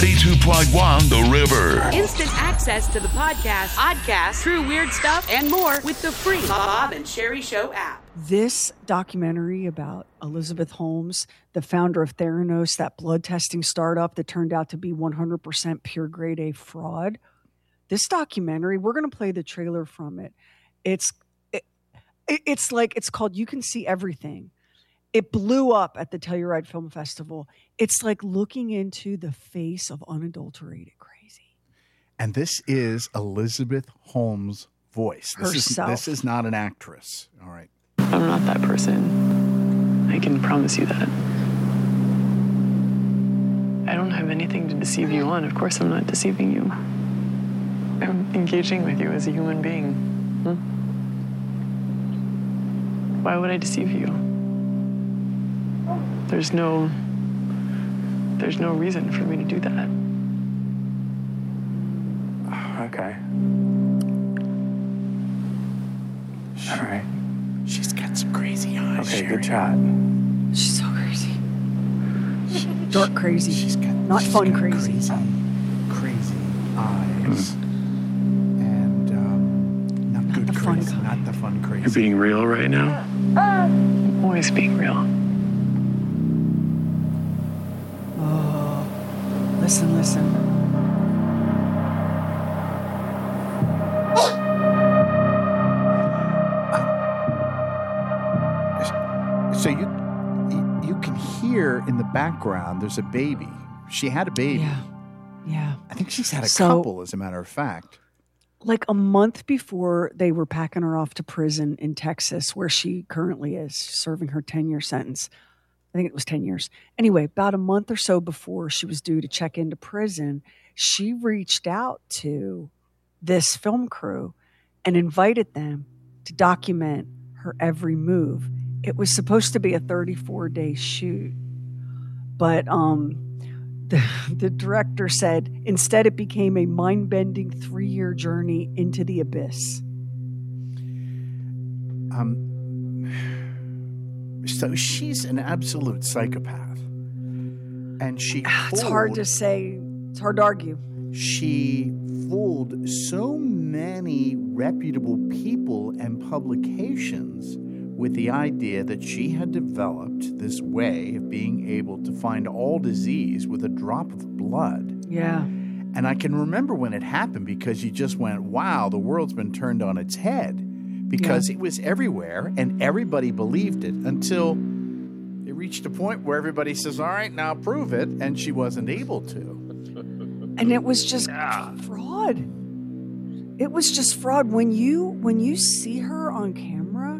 92.1 The River. Instant access to the podcast, True Weird Stuff, and more with the free Bob and Sherry Show app. This documentary about Elizabeth Holmes, the founder of Theranos, that blood testing startup that turned out to be 100% pure grade A fraud. This documentary, we're going to play the trailer from it. It's called You Can See Everything. It blew up at the Telluride Film Festival. It's like looking into the face of unadulterated crazy. And this is Elizabeth Holmes' voice. This is not an actress. All right. I'm not that person. I can promise you that. I don't have anything to deceive you on. Of course I'm not deceiving you. I'm engaging with you as a human being. Why would I deceive you? There's no reason for me to do that. Okay. All right. She's got some crazy eyes. Okay, Sherry. good shot. She's so crazy. Dark crazy. She's got fun crazy. Crazy eyes. And not good the crazy. fun Not the fun crazy. You're being real right now? I'm always being real. Oh, listen. So you can hear in the background there's a baby. She had a baby. Yeah. I think she's had a couple, as a matter of fact. Like a month before they were packing her off to prison in Texas, where she currently is serving her 10-year sentence. I think it was 10 years. Anyway, about a month or so before she was due to check into prison, she reached out to this film crew and invited them to document her every move. It was supposed to be a 34-day shoot, but the director said instead it became a mind-bending 3-year journey into the abyss. So she's an absolute psychopath, and it's hard to say. It's hard to argue. She fooled so many reputable people and publications with the idea that she had developed this way of being able to find all disease with a drop of blood. Yeah. And I can remember when it happened because you just went, wow, the world's been turned on its head, because it was everywhere and everybody believed it until it reached a point where everybody says, all right, now prove it. And she wasn't able to. And it was just fraud. It was just fraud. When you see her on camera,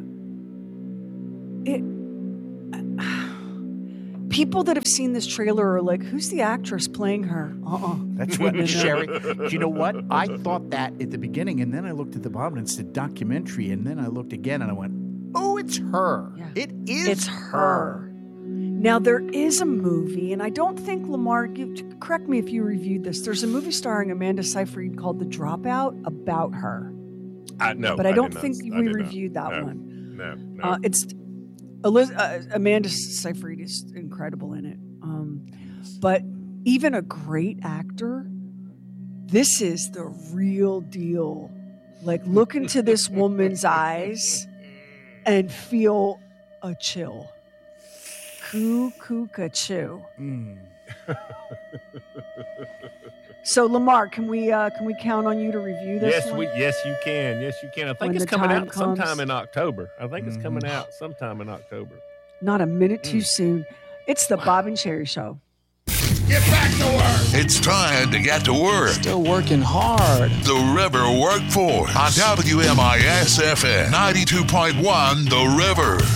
people that have seen this trailer are like, who's the actress playing her? That's what, Sherry. Do you know what? I thought that at the beginning, and then I looked at the bottom and it said documentary, and then I looked again and I went, oh, it's her. Yeah. It's her. Now, there is a movie, and I don't think, Lamar, correct me if you reviewed this. There's a movie starring Amanda Seyfried called The Dropout about her. No, but I don't think we reviewed that one. No. It's Amanda Seyfried is incredible in it. But even a great actor, this is the real deal. Like, look into this woman's eyes and feel a chill. Cuckoo-ca-choo. So, Lamar, can we count on you to review this one? Yes, you can. Yes, you can. I think it's coming out sometime in October. Not a minute too soon. It's the Bob and Sherry Show. Get back to work. It's time to get to work. Still working hard. The River Workforce on WMIS FM 92.1 The River.